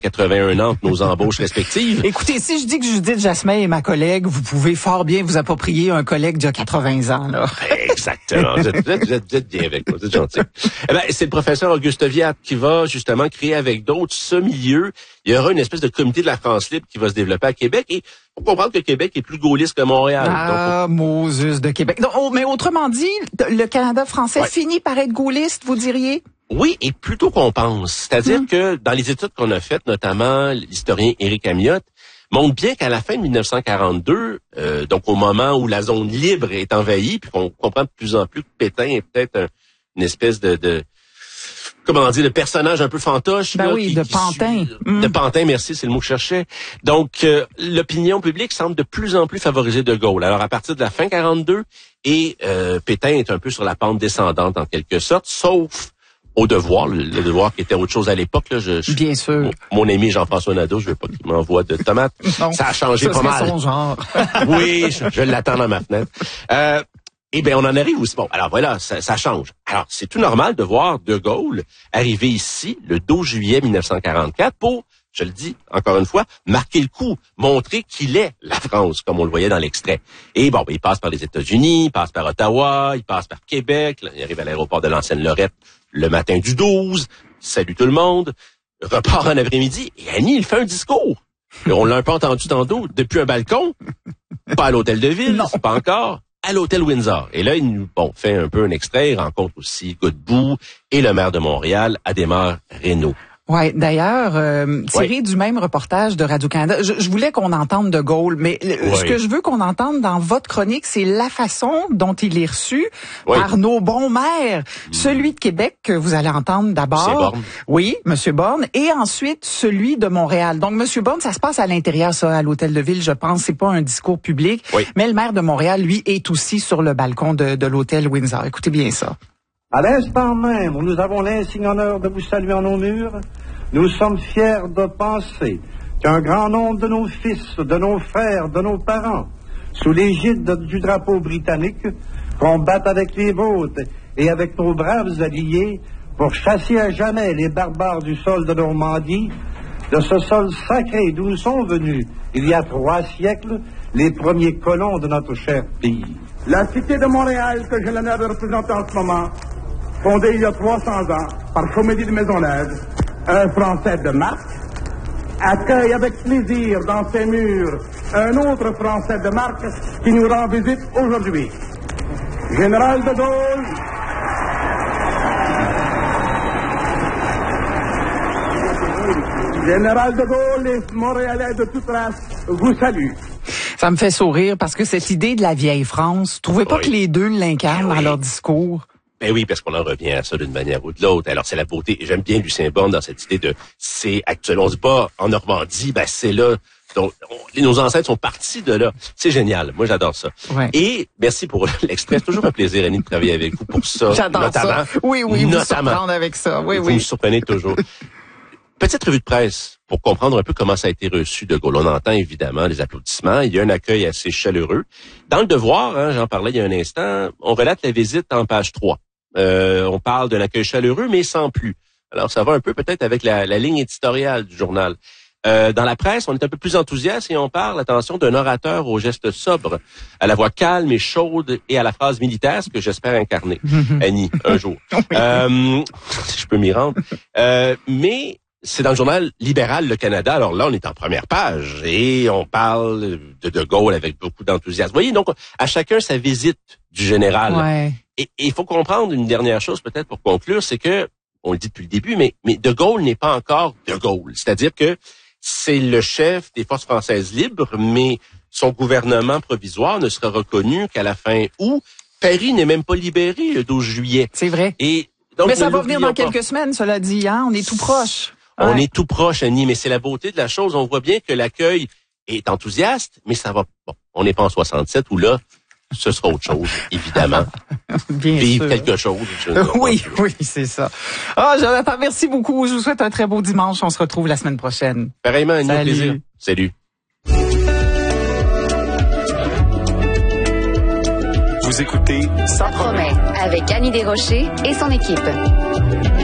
81 ans pour nos embauches respectives. Écoutez, si je dis que Judith Jasmin est ma collègue, vous pouvez fort bien vous approprier un collègue d'il y a 80 ans, là. Exactement. Vous êtes bien avec moi, vous êtes gentil. Eh ben, c'est le professeur Auguste Viat qui va justement créer avec d'autres ce milieu. Il y aura une espèce de comité de la France libre qui va se développer à Québec et faut comprendre que Québec est plus gaulliste que Montréal. Ah, Moses de Québec. Non, mais autrement dit, le Canada français finit par être gaulliste, vous diriez? Oui, et plutôt qu'on pense. C'est-à-dire que dans les études qu'on a faites, notamment l'historien Éric Amiotte, montre bien qu'à la fin de 1942, donc au moment où la zone libre est envahie, puis qu'on comprend de plus en plus que Pétain est peut-être une espèce de personnage un peu fantoche. Ben là, oui, de pantin. De pantin, merci, c'est le mot que je cherchais. Donc, l'opinion publique semble de plus en plus favoriser De Gaulle. Alors, à partir de la fin 42, et Pétain est un peu sur la pente descendante en quelque sorte, sauf au devoir, le devoir qui était autre chose à l'époque. Là, bien sûr. Mon ami Jean-François Nadeau, je veux pas qu'il m'envoie de tomates. Non, ça a changé pas mal. Son genre. Oui, je l'attends dans ma fenêtre. Eh bien, on en arrive aussi. Bon, alors voilà, ça change. Alors, c'est tout normal de voir De Gaulle arriver ici le 12 juillet 1944 pour, je le dis encore une fois, marquer le coup, montrer qu'il est la France, comme on le voyait dans l'extrait. Et bon, il passe par les États-Unis, il passe par Ottawa, il passe par Québec, là, il arrive à l'aéroport de l'Ancienne-Lorette le matin du 12, salue tout le monde, repart en après-midi, et Annie, il fait un discours. Et on l'a un peu entendu tantôt, depuis un balcon, pas à l'hôtel de ville, non. pas encore, à l'hôtel Windsor. Et là, il nous fait un peu un extrait, il rencontre aussi Godbout et le maire de Montréal, Adhémar Reynaud. Ouais, d'ailleurs, tiré du même reportage de Radio-Canada, je voulais qu'on entende De Gaulle, mais ce que je veux qu'on entende dans votre chronique, c'est la façon dont il est reçu par nos bons maires. Celui de Québec que vous allez entendre d'abord. Monsieur Borne. Oui, Monsieur Borne, et ensuite celui de Montréal. Donc, Monsieur Borne, ça se passe à l'intérieur, ça, à l'hôtel de ville, je pense. C'est pas un discours public. Oui. Mais le maire de Montréal, lui, est aussi sur le balcon de l'hôtel Windsor. Écoutez bien ça. À l'instant même où nous avons l'insigne honneur de vous saluer en nos murs, nous sommes fiers de penser qu'un grand nombre de nos fils, de nos frères, de nos parents, sous l'égide du drapeau britannique, combattent avec les vôtres et avec nos braves alliés pour chasser à jamais les barbares du sol de Normandie, de ce sol sacré d'où sont venus, il y a 3 siècles, les premiers colons de notre cher pays. La cité de Montréal, que j'ai l'honneur de représenter en ce moment, fondée il y a 300 ans par Chomédie de Maisonneuve, un Français de marque, accueille avec plaisir dans ses murs un autre Français de marque qui nous rend visite aujourd'hui. Général de Gaulle, Général de Gaulle, les Montréalais de toute race vous saluent. Ça me fait sourire parce que cette idée de la vieille France, trouvez pas que les deux l'incarnent dans leur discours? Ben oui, parce qu'on en revient à ça d'une manière ou de l'autre. Alors, c'est la beauté. Et j'aime bien Lucien Borne dans cette idée de c'est actuel. On se bat en Normandie, ben c'est là. Donc, nos ancêtres sont partis de là. C'est génial. Moi, j'adore ça. Ouais. Et merci pour l'extrait. C'est toujours un plaisir, Annie, de travailler avec vous pour ça. J'adore notamment, ça. Oui, vous surprendre avec ça. Oui, vous me surprenez toujours. Petite revue de presse pour comprendre un peu comment ça a été reçu De Gaulle. On entend évidemment les applaudissements. Il y a un accueil assez chaleureux. Dans le Devoir, j'en parlais il y a un instant, on relate la visite en page 3. On parle d'un accueil chaleureux, mais sans plus. Alors, ça va un peu peut-être avec la ligne éditoriale du journal. Dans la presse, on est un peu plus enthousiaste et on parle, attention, d'un orateur au geste sobre, à la voix calme et chaude et à la phrase militaire, ce que j'espère incarner, Annie, un jour. Si je peux m'y rendre. Mais c'est dans le journal libéral Le Canada. Alors là, on est en première page et on parle de Gaulle avec beaucoup d'enthousiasme. Vous voyez, donc, à chacun sa visite du général. Ouais. Et il faut comprendre une dernière chose peut-être pour conclure, c'est que, on le dit depuis le début, mais De Gaulle n'est pas encore De Gaulle. C'est-à-dire que c'est le chef des forces françaises libres, mais son gouvernement provisoire ne sera reconnu qu'à la fin août. Paris n'est même pas libéré le 12 juillet. C'est vrai. Et donc, mais ça va venir dans quelques semaines, cela dit, hein? On est tout proche. On est tout proche, Annie, mais c'est la beauté de la chose. On voit bien que l'accueil est enthousiaste, mais ça va. Bon, on n'est pas en 67 où là, ce sera autre chose, évidemment. Bien vivre sûr. Quelque chose. Oui, c'est ça. Jonathan, merci beaucoup. Je vous souhaite un très beau dimanche. On se retrouve la semaine prochaine. Pareillement, Annie, un plaisir. Salut. Vous écoutez Ça promet avec Annie Desrochers et son équipe.